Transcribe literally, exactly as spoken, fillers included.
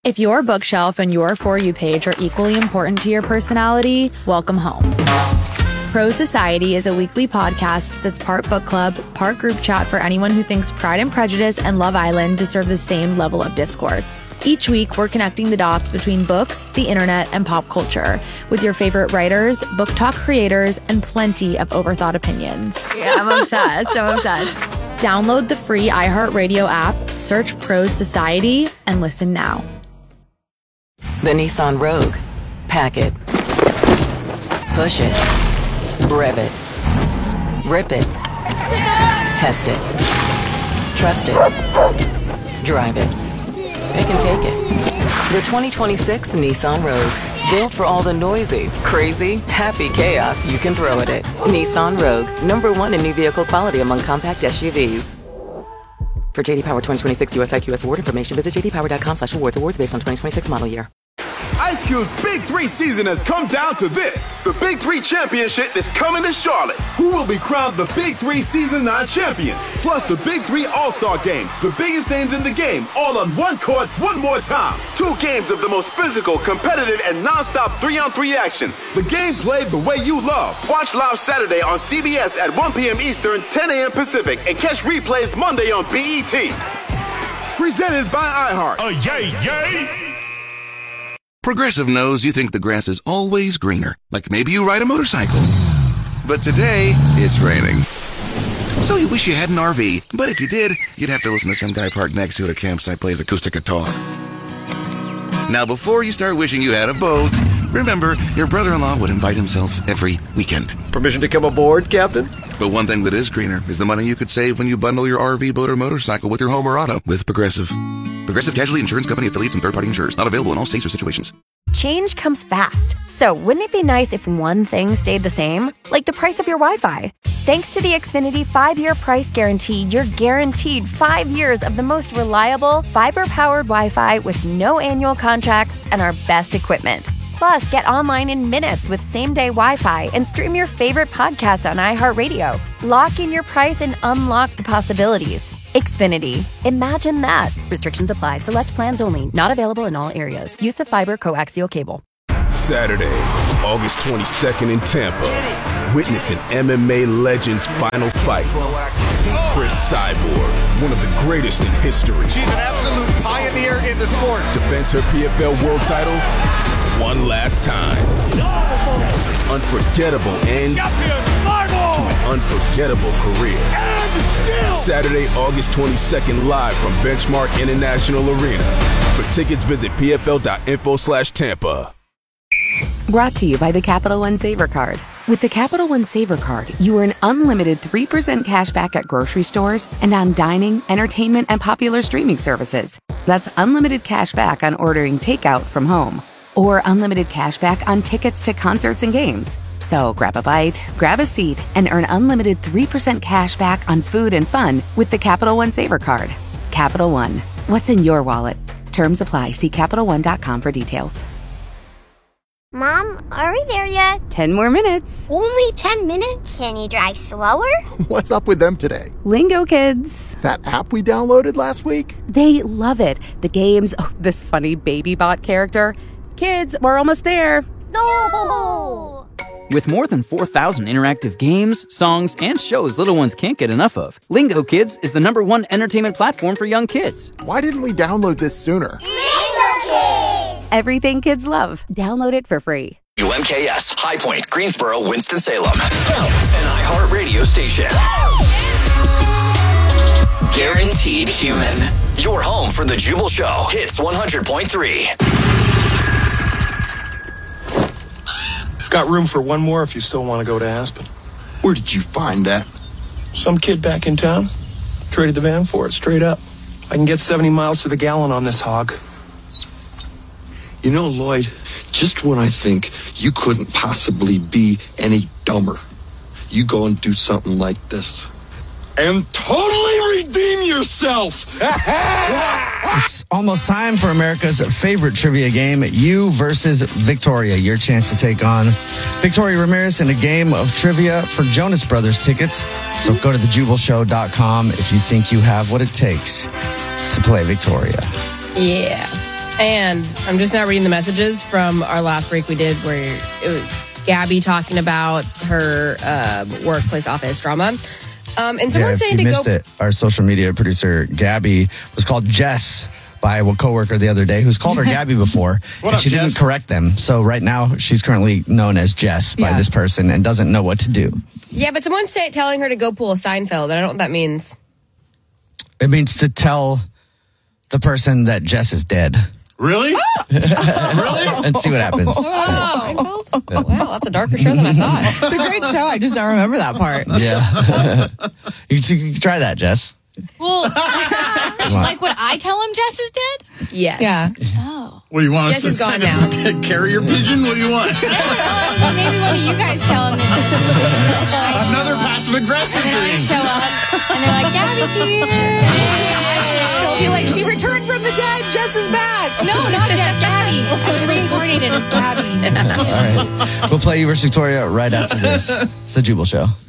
If your bookshelf and your For You page are equally important to your personality, welcome home. Pro Society is a weekly podcast that's part book club, part group chat for anyone who thinks Pride and Prejudice and Love Island deserve the same level of discourse. Each week, we're connecting the dots between books, the internet, and pop culture with your favorite writers, book talk creators, and plenty of overthought opinions. Yeah, I'm obsessed. I'm obsessed. Download the free iHeartRadio app, search Pro Society, and listen now. The Nissan Rogue. Pack it. Push it. Rev it. Rip it. Test it. Trust it. Drive it. Pick and take it. The twenty twenty-six Nissan Rogue. Built for all the noisy, crazy, happy chaos you can throw at it. Nissan Rogue. Number one in new vehicle quality among compact S U Vs. For J D Power twenty twenty-six U S I Q S award information, visit j d power dot com slash awards. Awards based on twenty twenty-six model year. Ice Cube's Big Three season has come down to this. The Big Three Championship is coming to Charlotte. Who will be crowned the Big Three Season nine champion? Plus the Big Three All-Star Game. The biggest names in the game, all on one court, one more time. Two games of the most physical, competitive, and non-stop three-on-three action. The game played the way you love. Watch live Saturday on C B S at one p.m. Eastern, ten a.m. Pacific, and catch replays Monday on B E T. Presented by iHeart. Oh, yay, yay! Progressive knows you think the grass is always greener, like maybe you ride a motorcycle. But today, it's raining. So you wish you had an R V, but if you did, you'd have to listen to some guy parked next to it at a campsite plays acoustic guitar. Now, before you start wishing you had a boat, remember, your brother-in-law would invite himself every weekend. Permission to come aboard, Captain? But one thing that is greener is the money you could save when you bundle your R V, boat, or motorcycle with your home or auto with Progressive. Progressive Casualty Insurance Company affiliates and third-party insurers. Not available in all states or situations. Change comes fast. So wouldn't it be nice if one thing stayed the same? Like the price of your Wi-Fi. Thanks to the Xfinity five-year price guarantee, you're guaranteed five years of the most reliable, fiber-powered Wi-Fi with no annual contracts and our best equipment. Plus, get online in minutes with same-day Wi-Fi and stream your favorite podcast on iHeartRadio. Lock in your price and unlock the possibilities. Xfinity. Imagine that. Restrictions apply. Select plans only. Not available in all areas. Use of fiber coaxial cable. Saturday, August twenty-second in Tampa. Witness an M M A legend's final fight. Chris Cyborg, one of the greatest in history. She's an absolute pioneer in the sport. Defends her P F L world title one last time. Unforgettable end to an unforgettable career. Saturday, August twenty-second, live from Benchmark International Arena. For tickets, visit p f l dot info slash Tampa. Brought to you by the Capital One Saver Card. With the Capital One Saver Card, you earn unlimited three percent cash back at grocery stores and on dining, entertainment, and popular streaming services. That's unlimited cash back on ordering takeout from home. Or unlimited cash back on tickets to concerts and games. So grab a bite, grab a seat, and earn unlimited three percent cash back on food and fun with the Capital One Saver Card. Capital One. What's in your wallet? Terms apply. See Capital One dot com for details. Mom, are we there yet? Ten more minutes. Only ten minutes? Can you drive slower? What's up with them today? Lingo Kids. That app we downloaded last week? They love it. The games, oh, this funny baby bot character. Kids, we're almost there. No! With more than four thousand interactive games, songs, and shows little ones can't get enough of, Lingo Kids is the number one entertainment platform for young kids. Why didn't we download this sooner? Lingo Kids! Everything kids love. Download it for free. W M K S, High Point, Greensboro, Winston-Salem. An iHeart radio station. Guaranteed Human. Your home for the Jubal Show. Hits one hundred point three. Got room for one more if you still want to go to Aspen. Where did you find that? Some kid back in town. Traded the van for it, straight up. I can get seventy miles to the gallon on this hog. You know, Lloyd, just when I think you couldn't possibly be any dumber, you go and do something like this. And totally redeem yourself! It's almost time for America's favorite trivia game, You versus Victoria. Your chance to take on Victoria Ramirez in a game of trivia for Jonas Brothers tickets. So go to the jubal show dot com if you think you have what it takes to play Victoria. Yeah. And I'm just now reading the messages from our last break we did where it was Gabby talking about her uh, workplace office drama. Um, and someone's yeah, if saying you to missed go. It, our social media producer, Gabby, was called Jess by a coworker the other day who's called her Gabby before. What and up, she Jess? didn't correct them. So right now, she's currently known as Jess by Yeah. this person and doesn't know what to do. Yeah, but someone's say, telling her to go pull a Seinfeld. I don't know what that means. It means to tell the person that Jess is dead. Really? Really? And see what happens. Oh, Seinfeld? Wow, that's a darker show than I thought. It's a great show. I just don't remember that part. Yeah. you, can- you can try that, Jess. Well, Come on. like, would I tell him Jess is dead? Yes. Yeah. Oh. What do you want? Jess us is to gone send a carrier pigeon? What do you want? Well, maybe one of you guys tell him. Like, Another passive aggressive and then I thing. show up, and they're like, Gabby's here. They'll be like, she returned from the dead. Jess is back. No, not Jess, Gabby. I'm reincarnated as Gabby. All right. We'll play you versus Victoria right after this. It's the Jubal Show.